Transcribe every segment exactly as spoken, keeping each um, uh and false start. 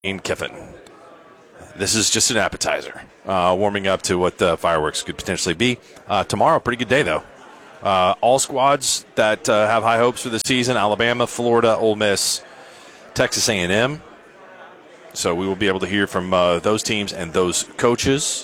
Kiffin. This is just an appetizer, uh, warming up to what the fireworks could potentially be. Uh, tomorrow, pretty good day, though. Uh, all squads that uh, have high hopes for the season, Alabama, Florida, Ole Miss, Texas A and M. So we will be able to hear from uh, those teams and those coaches.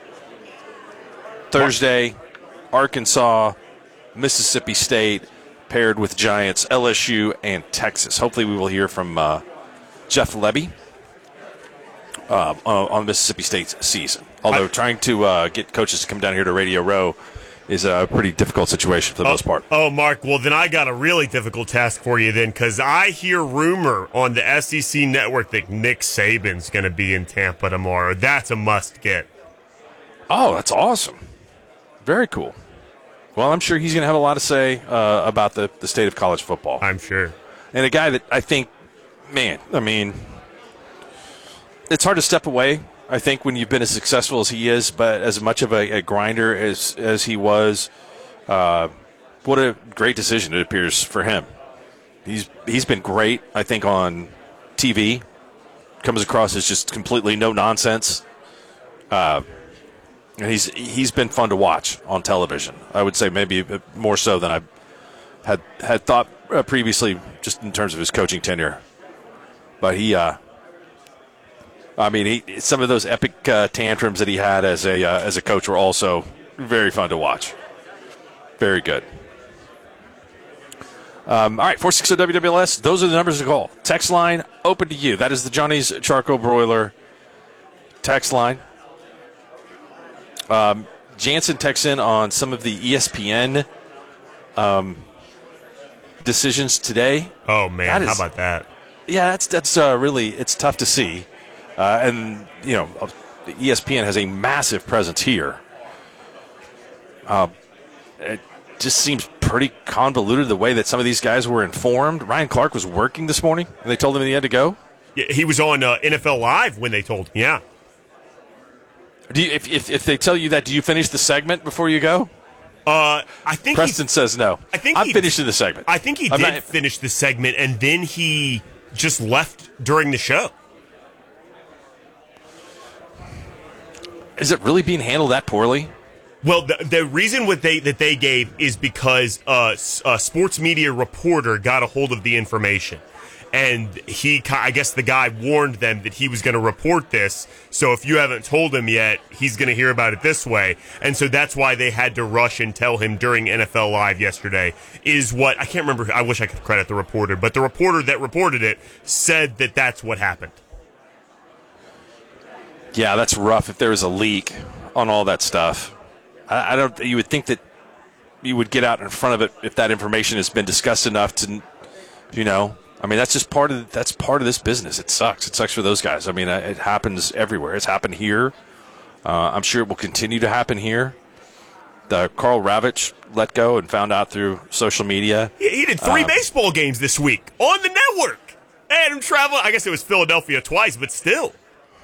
Thursday, Arkansas, Mississippi State, paired with Giants, L S U, and Texas. Hopefully we will hear from uh, Jeff Lebby uh, on Mississippi State's season. Although I, trying to uh, get coaches to come down here to Radio Row is a pretty difficult situation for the oh, most part. Oh, Mark, well, then I got a really difficult task for you then, because I hear rumor on the S E C network that Nick Saban's going to be in Tampa tomorrow. That's a must-get. Oh, that's awesome. Very cool. Well, I'm sure he's going to have a lot to say uh, about the, the state of college football. I'm sure. And a guy that I think, man, I mean, it's hard to step away, I think, when you've been as successful as he is, but as much of a, a grinder as as he was, uh, what a great decision it appears for him. He's he's been great, I think, on T V. Comes across as just completely no nonsense. Uh, and he's he's been fun to watch on television. I would say maybe more so than I had had thought previously, just in terms of his coaching tenure. But he. Uh, I mean, he, some of those epic uh, tantrums that he had as a uh, as a coach were also very fun to watch. Very good. Um, all right, four six zero W W L S, those are the numbers to call. Text line open to you. That is the Johnny's Charcoal Broiler text line. Um, Jansen texts in on some of the E S P N um, decisions today. Oh, man, is, how about that? Yeah, that's, that's uh, really, it's tough to see. Uh, and, you know, E S P N has a massive presence here. Uh, it just seems pretty convoluted the way that some of these guys were informed. Ryan Clark was working this morning, and they told him he had to go. Yeah, he was on uh, N F L Live when they told him, yeah. Do you, if, if if they tell you that, do you finish the segment before you go? Uh, I think Preston says no. I think I'm he, finishing the segment. I think he I'm did not, finish the segment, and then he just left during the show. Is it really being handled that poorly? Well, the, the reason what they that they gave is because uh, a sports media reporter got a hold of the information, and he, I guess, the guy warned them that he was going to report this. So if you haven't told him yet, he's going to hear about it this way, and so that's why they had to rush and tell him during N F L Live yesterday. Is what I can't remember. I wish I could credit the reporter, but the reporter that reported it said that that's what happened. Yeah, that's rough. If there was a leak on all that stuff, I, I don't. You would think that you would get out in front of it if that information has been discussed enough to, you know. I mean, that's just part of that's part of this business. It sucks. It sucks for those guys. I mean, it happens everywhere. It's happened here. Uh, I'm sure it will continue to happen here. The Carl Ravitch let go and found out through social media. He, he did three um, baseball games this week on the network. And travel. I guess it was Philadelphia twice, but still.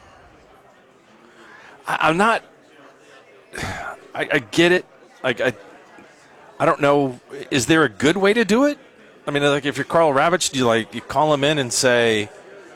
I'm not. I, I get it. Like I, I don't know. Is there a good way to do it? I mean, like if you're Carl Ravitch, do you like you call him in and say,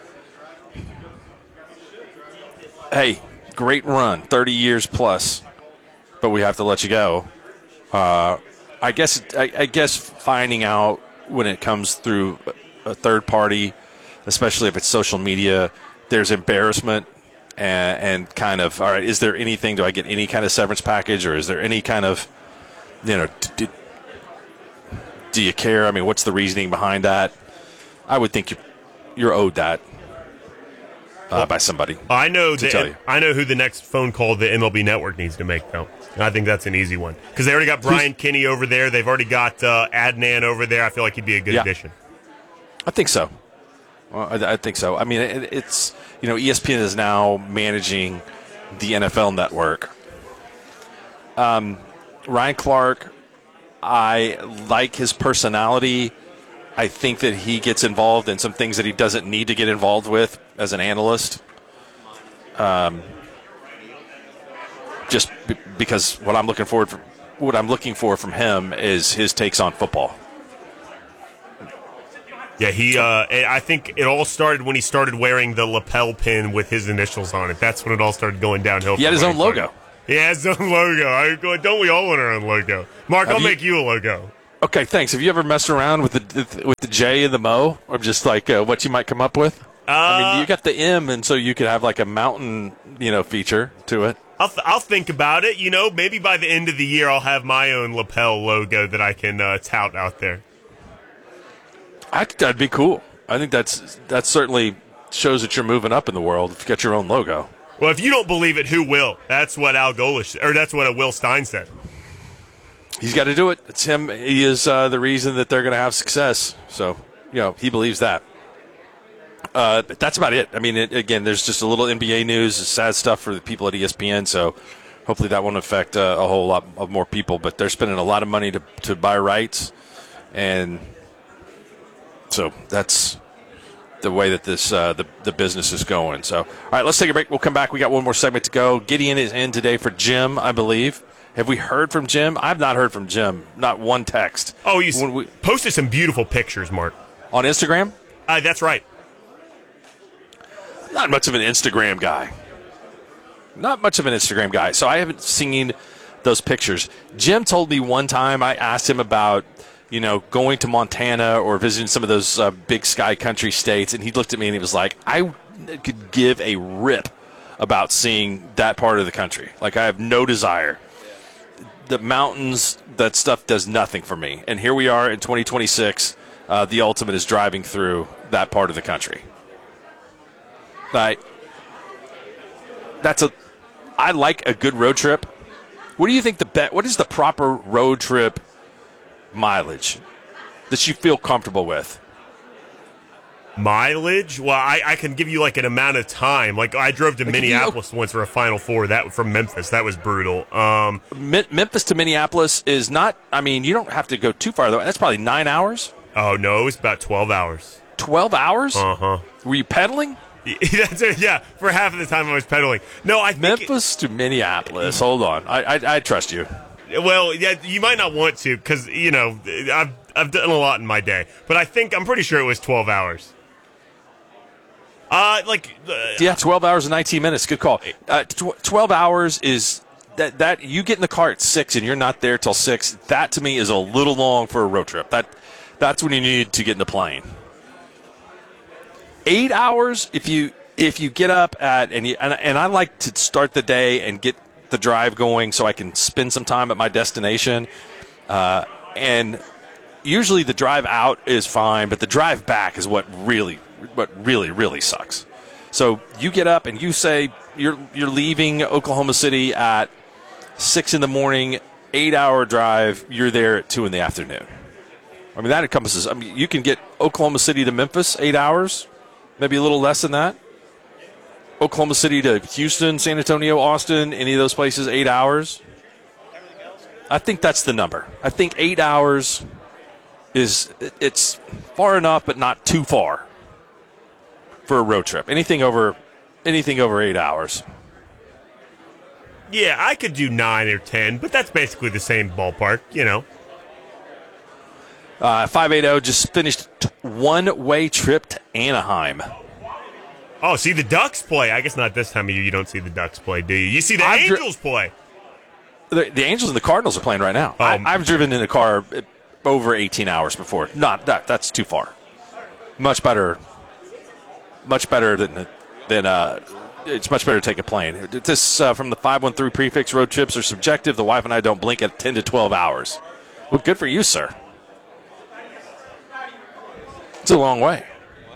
"Hey, great run, thirty years plus, but we have to let you go." Uh, I guess. I, I guess finding out when it comes through a third party, especially if it's social media, there's embarrassment. And, and kind of, all right, is there anything, do I get any kind of severance package, or is there any kind of, you know, do, do you care? I mean, what's the reasoning behind that? I would think you're, you're owed that uh, well, by somebody. I know to the, tell you. I know who the next phone call the M L B Network needs to make, though. I think that's an easy one. Because they already got Brian Who's, Kinney over there. They've already got uh, Adnan over there. I feel like he'd be a good yeah, addition. I think so. Well, I, I think so. I mean, it, it's, you know, E S P N is now managing the N F L Network. Um, Ryan Clark, I like his personality. I think that he gets involved in some things that he doesn't need to get involved with as an analyst. Um, just b- because what I'm looking forward for, what I'm looking for from him is his takes on football. Yeah, he. Uh, I think it all started when he started wearing the lapel pin with his initials on it. That's when it all started going downhill. He had his own logo. He has his own logo. I, don't we all want our own logo? Mark, Have I'll you, make you a logo. Okay, thanks. Have you ever messed around with the with the J and the Mo, or just like uh, what you might come up with? Uh, I mean, you got the M, and so you could have like a mountain, you know, feature to it. I'll th- I'll think about it. You know, maybe by the end of the year, I'll have my own lapel logo that I can uh, tout out there. I think that'd be cool. I think that's that certainly shows that you're moving up in the world if you got your own logo. Well, if you don't believe it, who will? That's what Al Golish, or that's what Will Stein said. He's got to do it. It's him. He is uh, the reason that they're going to have success. So, you know, he believes that. Uh, but that's about it. I mean, it, again, there's just a little N B A news, sad stuff for the people at E S P N. So, hopefully, that won't affect uh, a whole lot of more people. But they're spending a lot of money to to buy rights, and so that's the way that this uh, the the business is going. So, all right, let's take a break. We'll come back. We got one more segment to go. Gideon is in today for Jim, I believe. Have we heard from Jim? I've not heard from Jim. Not one text. Oh, he's we, posted some beautiful pictures, Mark. On Instagram? Uh, that's right. Not much of an Instagram guy. Not much of an Instagram guy. So I haven't seen those pictures. Jim told me one time, I asked him about, you know, going to Montana or visiting some of those uh, big sky country states, and he looked at me and he was like, I could give a rip about seeing that part of the country. Like, I have no desire. The mountains, that stuff does nothing for me. And here we are in twenty twenty-six. Uh, the ultimate is driving through that part of the country. Like, that's a. I like a good road trip. What do you think the bet? What is the proper road trip mileage that you feel comfortable with? Mileage? Well, I, I can give you like an amount of time. Like I drove to like Minneapolis you, once for a Final Four. That from Memphis. That was brutal. Um, Me- Memphis to Minneapolis is not. I mean, you don't have to go too far though. That's probably nine hours. Oh no, it was about twelve hours. Twelve hours? Uh huh. Were you pedaling? That's it, yeah, for half of the time I was pedaling. No, I think Memphis it, to Minneapolis. Hold on, I, I I trust you. Well, yeah, you might not want to because you know I've I've done a lot in my day, but I think I'm pretty sure it was twelve hours. Uh, like uh, yeah, twelve hours and nineteen minutes. Good call. Uh, tw- twelve hours is that that you get in the car at six and you're not there till six. That to me is a little long for a road trip. That that's when you need to get in the plane. Eight hours if you if you get up at and you, and, and I like to start the day and get the drive going so I can spend some time at my destination. Uh, and usually the drive out is fine, but the drive back is what really what really really sucks. So you get up and you say you're you're leaving Oklahoma City at six in the morning, eight hour drive. You're there at two in the afternoon. I mean that encompasses. I mean you can get Oklahoma City to Memphis eight hours. Maybe a little less than that. Oklahoma City to Houston, San Antonio, Austin, any of those places, eight hours. I think that's the number. I think eight hours is it's far enough, but not too far for a road trip. Anything over, anything over eight hours. Yeah, I could do nine or ten, but that's basically the same ballpark, you know. Uh, five eighty just finished one-way trip to Anaheim. Oh, see the Ducks play. I guess not this time of year you don't see the Ducks play, do you? You see the I've Angels dri- play. The, the Angels and the Cardinals are playing right now. Um, I, I've driven in a car over eighteen hours before. Not that. That's too far. Much better. Much better than than. Uh, it's much better to take a plane. This uh, from the five one three prefix. Road trips are subjective. The wife and I don't blink at ten to twelve hours. Well, good for you, sir. It's a long way.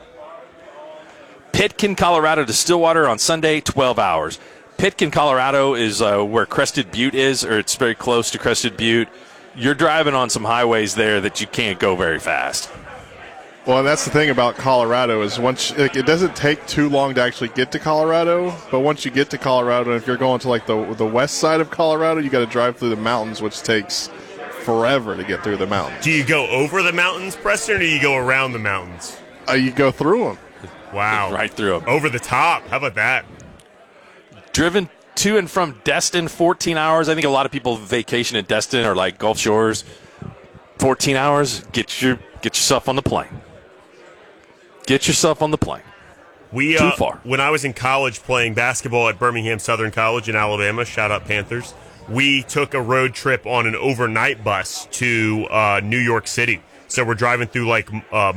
Pitkin, Colorado to Stillwater on Sunday, twelve hours. Pitkin, Colorado is uh, where Crested Butte is, or it's very close to Crested Butte. You're driving on some highways there that you can't go very fast. Well, and that's the thing about Colorado is once like, it doesn't take too long to actually get to Colorado, but once you get to Colorado, if you're going to like the the west side of Colorado, you got to drive through the mountains, which takes forever to get through the mountains. Do you go over the mountains, Preston, or do you go around the mountains? Uh, you go through them. Wow. Right through them. Over the top. How about that? Driven to and from Destin, fourteen hours. I think a lot of people vacation in Destin or like Gulf Shores. fourteen hours, get your get yourself on the plane. Get yourself on the plane. We, Too uh, far. When I was in college playing basketball at Birmingham Southern College in Alabama, shout out Panthers, we took a road trip on an overnight bus to uh, New York City. So we're driving through like uh,